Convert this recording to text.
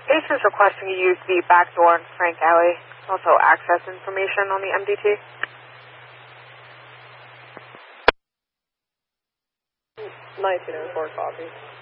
Patient's requesting you use the back door in Frank Alley. Also access information on the MDT. 1904 copy.